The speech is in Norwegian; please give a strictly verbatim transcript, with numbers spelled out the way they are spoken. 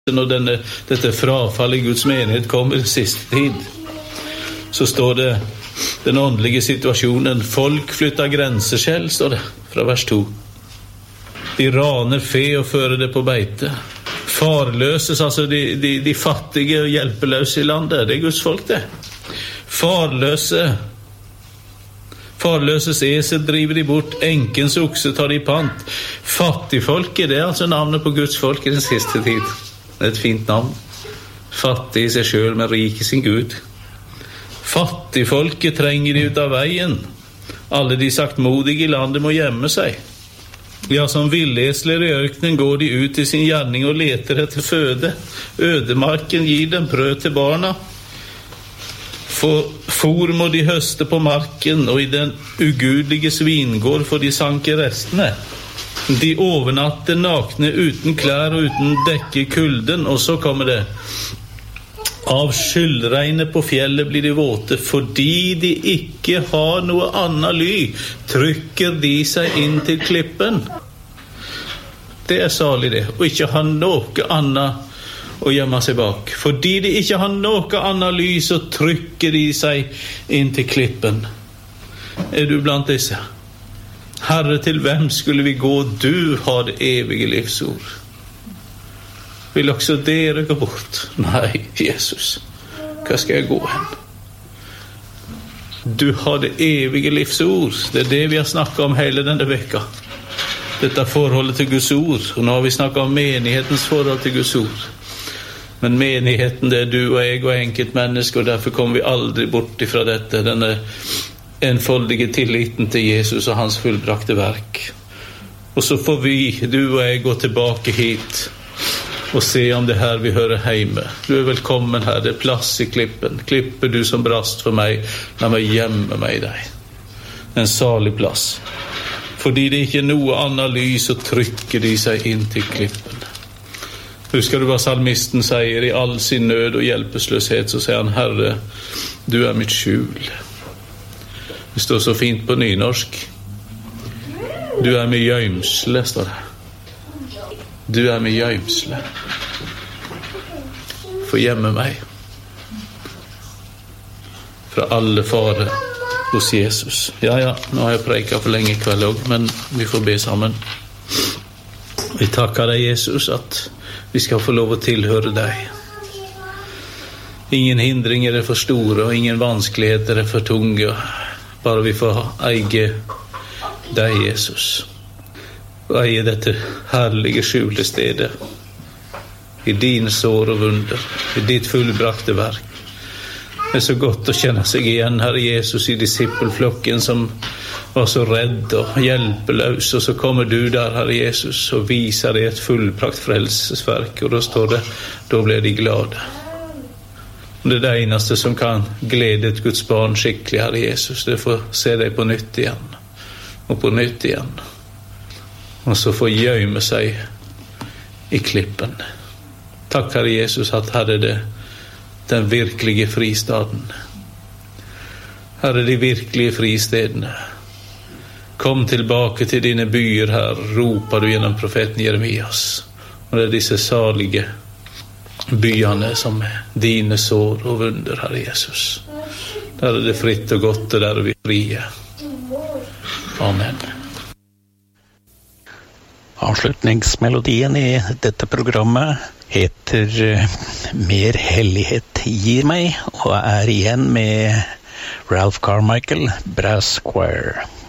Når denne, dette frafall i Guds menighet kommer i siste tid, så står det den åndelige situasjonen. Folk flytter grenseskjell, står det fra vers to. De raner fe og fører det på beite. Farløses, altså de, de, de fattige og hjelpeløse i landet. Det er Guds folk, det. Farløse. Farløses esel driver de bort. Enkens okse tar de pant. Fattigfolket, det er altså navnet på Guds folk i den siste tid. Det er et fint navn. Fattig i seg selv, men rik i sin Gud. Fattigfolket trenger de ut av veien. Alle de saktmodige i landet må gjemme seg. Ja, som villesler i ørkenen går de ut i sin gjerning og leter etter føde. Ødemarken gir dem brød til barna. For for må de høste på marken, og i den ugudelige svingård får de sanke restene. De overnatter nakne uten klær og uten dekke i kulden, og så kommer det. Av skyldregnet på fjellet blir de våte, fordi de ikke har noe annet ly, trykker de seg inn til klippen. Det er salig det, og ikke ha noe annet å gjemme seg bak. Fordi de ikke har noe annet ly, så trykker de seg inn til klippen. Er du blant disse? Herre, til hvem skulle vi gå? Du har det evige livsord. Vil også dere gå bort? Nei, Jesus, hva skal jeg gå hen? Du har det evige livsord. Det er det vi har snakket om hele denne vekka. Dette forholdet til Guds ord. Og nå har vi snakket om menighetens forhold til Guds ord. Men menigheten, det er du og jeg og enkeltmennesker, og derfor kommer vi aldri bort ifra dette. Denne enfoldige tilliten til Jesus og hans fullbrakte verk. Og så får vi, du og jeg, gå tilbake hit og se om det her vi hører hjemme. Du er velkommen her, det er plass i klippen. Klipper du som brast for meg, la meg gjemme meg i deg. En salig plass. Fordi det ikke er noe annet lys, så trykker de seg inn til klippen. Husker du hva salmisten sier? I all sin nød og hjelpeløshet, så sier han, Herre, du er mitt skjul. Det står så fint på nynorsk. Du er med gjøymsle, står det. Du er med gjøymsle. Få gjemme meg fra alle farer hos Jesus. Ja, ja, nå har jeg preiket for lenge i kveld også, men vi får be sammen. Vi takker deg, Jesus, at vi skal få lov å tilhøre deg. Ingen hindringer er for store, og ingen vanskeligheter er for tunge. Bare vi får eie deg, Jesus. Og eie dette herlige skjulestedet. I dine sår og vunder. I ditt fullbrakte verk. Det er så godt å kjenne seg igjen, Herre Jesus, i disippelflokken som var så redd og hjelpeløs. Og så kommer du der, Herre Jesus, og viser deg et fullbrakt frelsesverk. Og da står det, da blir de glade. Det er det eneste som kan glede et Guds barn skikkelig, Herre Jesus. Det får se deg på nytt igjen, og på nytt igjen. Og så får gjømme seg i klippen. Takk, Herre Jesus, at her er det den virkelige fristaden. Her er de virkelige fristedene. Kom tilbake til dine byer her, roper du gjennom profeten Jeremias. Og det er disse salige byene som er dine sår og vunder, Herre Jesus. Der er det fritt og godt, og der er vi frie. Amen. Avslutningsmelodien i dette programmet heter Mer hellighet gir meg, og er igjen med Ralph Carmichael Brass Choir.